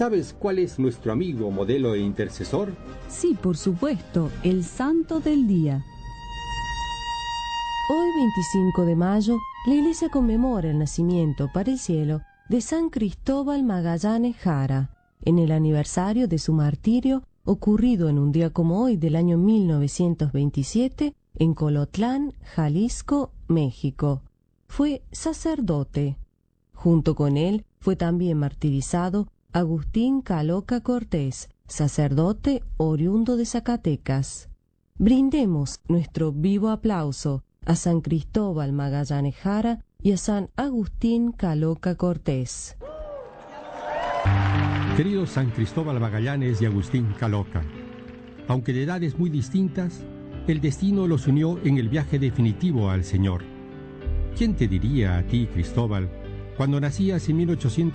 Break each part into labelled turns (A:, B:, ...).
A: ¿Sabes cuál es nuestro amigo, modelo e intercesor?
B: Sí, por supuesto, el santo del día.
C: Hoy, 25 de mayo, la Iglesia conmemora el nacimiento para el cielo de San Cristóbal Magallanes Jara, en el aniversario de su martirio ocurrido en un día como hoy del año 1927 en Colotlán, Jalisco, México. Fue sacerdote. Junto con él fue también martirizado Agustín Caloca Cortés, sacerdote oriundo de Zacatecas. Brindemos nuestro vivo aplauso a San Cristóbal Magallanes Jara y a San Agustín Caloca Cortés.
A: Queridos San Cristóbal Magallanes y Agustín Caloca, aunque de edades muy distintas, el destino los unió en el viaje definitivo al Señor. ¿Quién te diría a ti, Cristóbal, cuando nacías en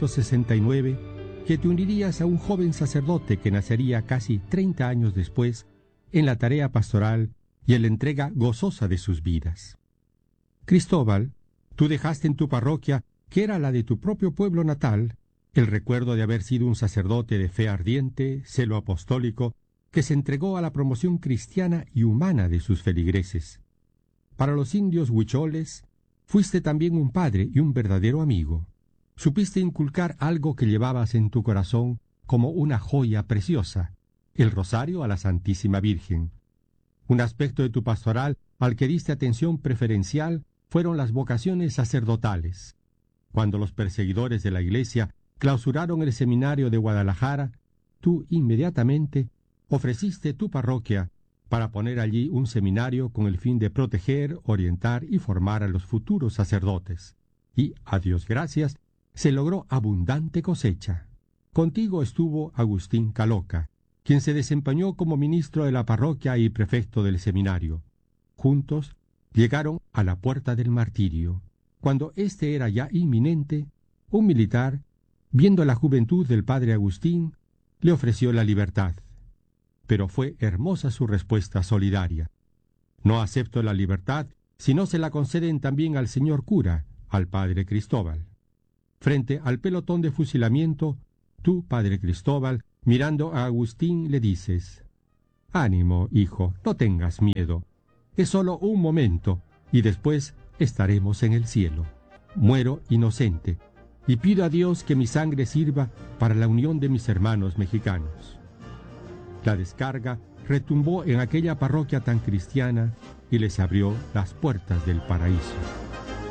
A: 1869, que te unirías a un joven sacerdote que nacería casi 30 años después en la tarea pastoral y en la entrega gozosa de sus vidas? Cristóbal, tú dejaste en tu parroquia, que era la de tu propio pueblo natal, el recuerdo de haber sido un sacerdote de fe ardiente, celo apostólico, que se entregó a la promoción cristiana y humana de sus feligreses. Para los indios huicholes, fuiste también un padre y un verdadero amigo. Supiste inculcar algo que llevabas en tu corazón como una joya preciosa, el rosario a la Santísima Virgen. Un aspecto de tu pastoral al que diste atención preferencial fueron las vocaciones sacerdotales. Cuando los perseguidores de la Iglesia clausuraron el seminario de Guadalajara, tú inmediatamente ofreciste tu parroquia para poner allí un seminario con el fin de proteger, orientar y formar a los futuros sacerdotes. Y, a Dios gracias, se logró abundante cosecha. Contigo estuvo Agustín Caloca, quien se desempeñó como ministro de la parroquia y prefecto del seminario. Juntos llegaron a la puerta del martirio. Cuando éste era ya inminente, un militar, viendo la juventud del padre Agustín, le ofreció la libertad. Pero fue hermosa su respuesta solidaria. No acepto la libertad si no se la conceden también al señor cura, al padre Cristóbal. Frente al pelotón de fusilamiento, tú, padre Cristóbal, mirando a Agustín, le dices: «Ánimo, hijo, no tengas miedo. Es solo un momento, y después estaremos en el cielo. Muero inocente, y pido a Dios que mi sangre sirva para la unión de mis hermanos mexicanos». La descarga retumbó en aquella parroquia tan cristiana y les abrió las puertas del paraíso.